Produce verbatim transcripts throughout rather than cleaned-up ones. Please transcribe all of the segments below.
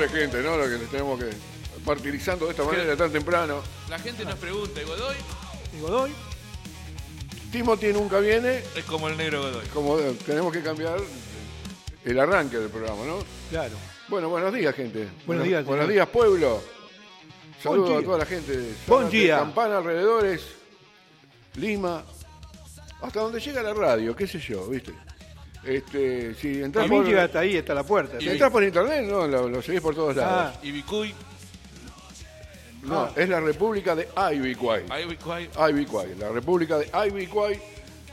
pobre gente, ¿no? Lo que les tenemos que martirizando de esta manera tan temprano. La gente nos pregunta, ¿y Godoy? ¿Y Godoy? Timothy nunca viene. Es como el negro Godoy. Como tenemos que cambiar el arranque del programa, ¿no? Claro. Bueno, buenos días, gente. Buenos días, Buenos señor. días, pueblo. Saludos Buen a día. toda la gente de Buen Zárate, día. Campana, alrededores, Lima, hasta donde llega la radio, qué sé yo, ¿viste? Este, si entras También por, llega hasta ahí, hasta la puerta. si entras por internet, no, lo, lo seguís por todos lados. Ah, Y Bicuy, No, ah. es la República de Ivicuay. ahí Bicuy. Ivicuay, la República de Ivicuay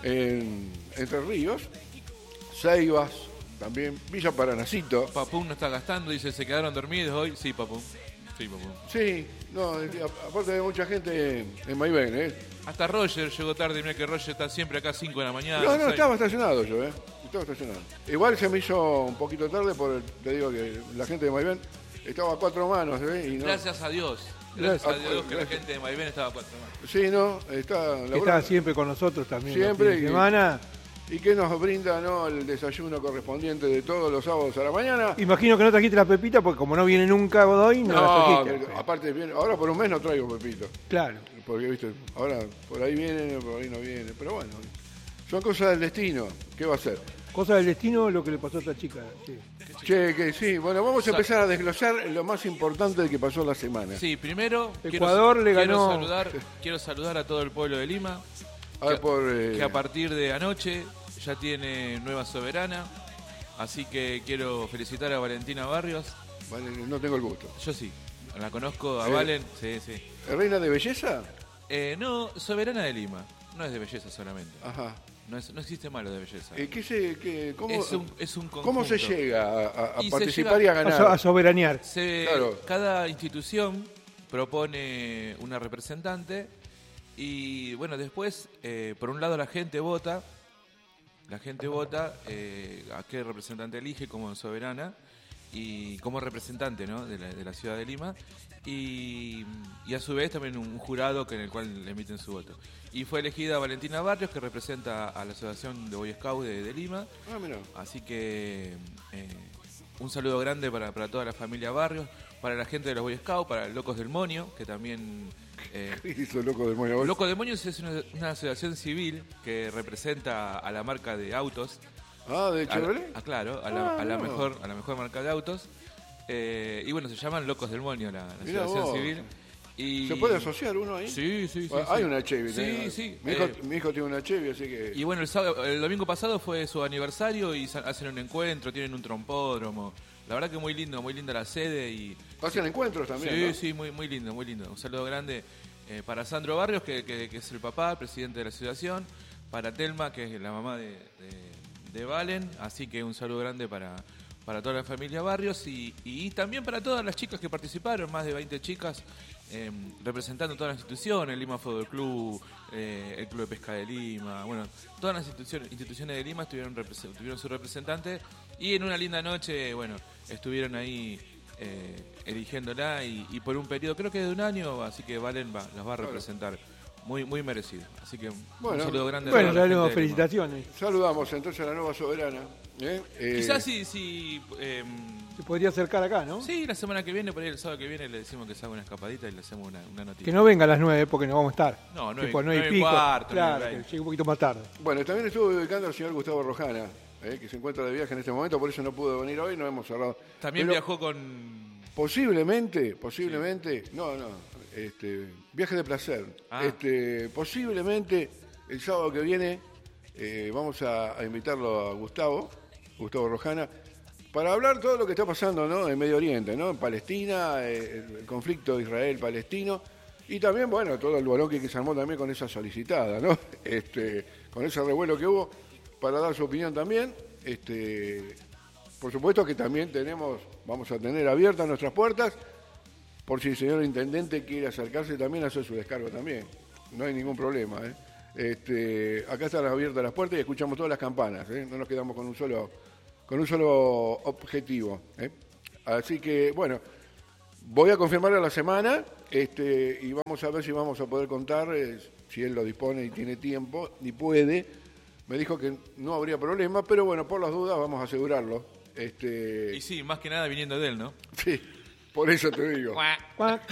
en Entre Ríos, Ceibas, también Villa Paranacito. Papum no está gastando, dice, ¿se quedaron dormidos hoy? Sí, Papum. Sí, Papum. Sí, no, es que a- aparte de mucha gente en Maivén, ¿eh? Hasta Roger llegó tarde, mira que Roger está siempre acá a cinco de la mañana. No, no, seis. estaba estacionado yo, ¿eh? Estaba estacionado. Igual se me hizo un poquito tarde por, el- te digo que la gente de Maivén estaba a cuatro manos, ¿eh? Y no, Gracias a Dios. Gracias a Gracias. Dios que la gente de Maivén estaba a cuatro manos. Sí, no, está... que laburando. está siempre con nosotros también. Siempre, los fines de y- semana. Y que nos brinda, ¿no? El desayuno correspondiente de todos los sábados a la mañana. Imagino que no trajiste la pepita porque como no viene nunca Godoy, no, No, la trajiste. que- aparte viene, ahora por un mes no traigo Pepito. Claro. Porque, viste, ahora por ahí viene, por ahí no viene. Pero bueno, son cosas del destino. ¿Qué va a ser? Cosa del destino lo que le pasó a esta chica. Sí. Che, que sí, bueno, vamos a empezar a desglosar lo más importante de que pasó la semana. Sí, primero Ecuador quiero, le quiero ganó- saludar, quiero saludar a todo el pueblo de Lima, A ver, por, eh, que a partir de anoche ya tiene nueva soberana, así que quiero felicitar a Valentina Barrios. vale, no tengo el gusto. Yo sí, la conozco a Sí. Valen, sí, sí. ¿Es reina de belleza? Eh, no, soberana de Lima, no es de belleza solamente, Ajá. no, es- no existe malo de belleza. Eh, ¿qué se, qué, cómo, Es un, es un ¿Cómo se conjunto. llega a, a- a Y se participar llega- y a A, ganar? so- a soberanear. Se- Claro. Cada institución propone una representante y bueno, después, eh, por un lado la gente vota, la gente vota eh, a qué representante elige como soberana y como representante, ¿no? de, la, de la ciudad de Lima y, y a su vez también un jurado que en el cual le emiten su voto. Y fue elegida Valentina Barrios, que representa a la Asociación de Boy Scouts de, de Lima. Ah, mira. Así que eh, un saludo grande para, para toda la familia Barrios, para la gente de los Boy Scouts, para Locos del Monio, que también... Eh, ¿Qué hizo loco del moño? Locos del Monio es una, una asociación civil que representa a la marca de autos. Ah, de A la- Chevrolet. ah, claro, a la, Ah, a la no. mejor, a la mejor marca de autos. Eh, y bueno, se llaman Locos del Monio, la, la Mirá asociación vos. civil. Y, ¿Se puede asociar uno ahí? Sí, sí, sí. Bueno, sí. hay una Chevy. Sí, ¿eh? sí. Mi hijo, eh, mi hijo tiene una Chevy, así que... y bueno, el, sábado- el domingo pasado fue su aniversario y sa- hacen un encuentro, tienen un trompódromo. La verdad que muy lindo, muy linda la sede y Hacen encuentros también, sí, ¿no? sí, muy, muy lindo, muy lindo. Un saludo grande eh, para Sandro Barrios, que, que- que es el papá, el presidente de la asociación, para Telma, que es la mamá de, de- de Valen, así que un saludo grande para, para toda la familia Barrios y, y también para todas las chicas que participaron, más de veinte chicas, eh, representando todas las instituciones, el Lima Fútbol Club, eh, el Club de Pesca de Lima, bueno, todas las instituciones, instituciones de Lima estuvieron, represe- tuvieron su representante y en una linda noche, bueno, estuvieron ahí eh, eligiéndola y, y por un periodo, creo que de un año, así que Valen va, las va a representar. Muy muy merecido. Así que Bueno. un saludo grande Bueno, a toda la le gente de Lima. felicitaciones. Saludamos entonces a la nueva soberana. ¿eh? Eh, Quizás si, si eh, Se podría acercar acá, ¿no? sí, la semana que viene, por ahí el sábado que viene le decimos que se haga una escapadita y le hacemos una, una noticia. Que no venga a las nueve porque no vamos a estar. No, nueve- Tipo, nueve y nueve y pico. cuarto, Claro, nueve y que veinte. llegue un poquito más tarde. Bueno, también estuvo ubicando al señor Gustavo Rojana, ¿eh? que se encuentra de viaje en este momento, por eso no pudo venir hoy, no hemos cerrado. También Pero viajó con... Posiblemente, posiblemente, no, no, este, viaje de placer. Ah. Este, posiblemente el sábado que viene eh, vamos a, a invitarlo a Gustavo, Gustavo Rojana, para hablar todo lo que está pasando, ¿no? En Medio Oriente, ¿no? En Palestina, eh, el conflicto Israel-Palestino y también, bueno, todo el bolón que se armó también con esa solicitada, ¿no? Este, con ese revuelo que hubo, para dar su opinión también. Este, por supuesto que también tenemos, vamos a tener abiertas nuestras puertas por si el señor intendente quiere acercarse también a hacer su descargo también. No hay ningún problema, ¿eh? Este, acá están abiertas las puertas y escuchamos todas las campanas, ¿eh? No nos quedamos con un solo, con un solo objetivo, ¿eh? Así que, bueno, voy a confirmarle a la semana este, y vamos a ver si vamos a poder contar, eh, si él lo dispone y tiene tiempo y puede. Me dijo que no habría problema, pero bueno, por las dudas vamos a asegurarlo. Este, Y sí, más que nada viniendo de él, ¿no? sí. Por eso te digo. Cuac.